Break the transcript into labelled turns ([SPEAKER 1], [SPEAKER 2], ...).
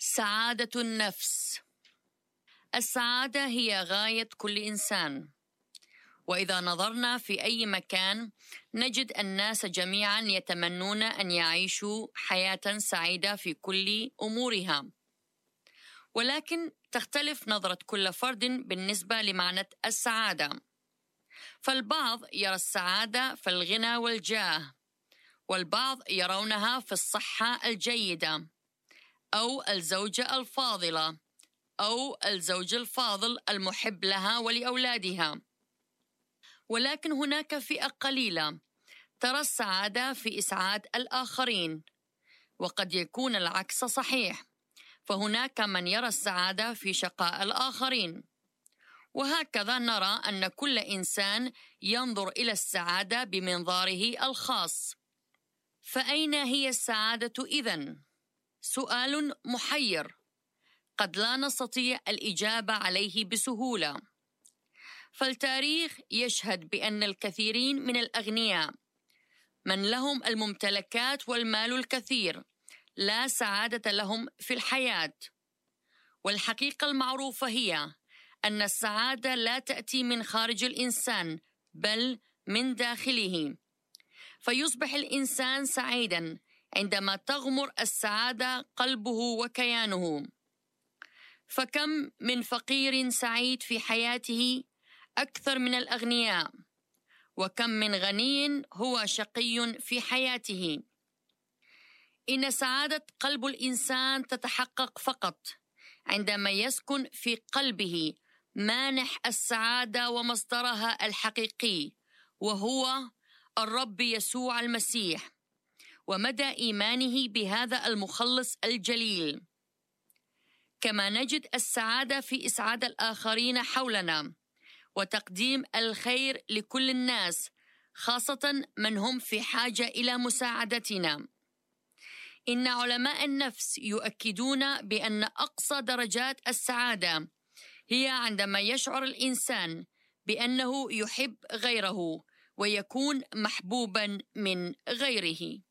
[SPEAKER 1] سعادة النفس. السعادة هي غاية كل إنسان، وإذا نظرنا في أي مكان نجد الناس جميعا يتمنون أن يعيشوا حياة سعيدة في كل أمورها، ولكن تختلف نظرة كل فرد بالنسبة لمعنى السعادة. فالبعض يرى السعادة في الغنى والجاه، والبعض يرونها في الصحة الجيدة، أو الزوجة الفاضلة، أو الزوج الفاضل المحب لها ولأولادها. ولكن هناك فئة قليلة ترى السعادة في إسعاد الآخرين، وقد يكون العكس صحيح، فهناك من يرى السعادة في شقاء الآخرين. وهكذا نرى أن كل إنسان ينظر إلى السعادة بمنظاره الخاص. فأين هي السعادة إذن؟ سؤال محير قد لا نستطيع الإجابة عليه بسهولة. فالتاريخ يشهد بأن الكثيرين من الأغنياء من لهم الممتلكات والمال الكثير لا سعادة لهم في الحياة. والحقيقة المعروفة هي أن السعادة لا تأتي من خارج الإنسان بل من داخله، فيصبح الإنسان سعيدا عندما تغمر السعادة قلبه وكيانه. فكم من فقير سعيد في حياته أكثر من الأغنياء، وكم من غني هو شقي في حياته. إن سعادة قلب الإنسان تتحقق فقط عندما يسكن في قلبه مانح السعادة ومصدرها الحقيقي، وهو الرب يسوع المسيح، ومدى إيمانه بهذا المخلص الجليل. كما نجد السعادة في إسعاد الآخرين حولنا وتقديم الخير لكل الناس، خاصة من هم في حاجة إلى مساعدتنا. إن علماء النفس يؤكدون بأن أقصى درجات السعادة هي عندما يشعر الإنسان بأنه يحب غيره ويكون محبوبا من غيره.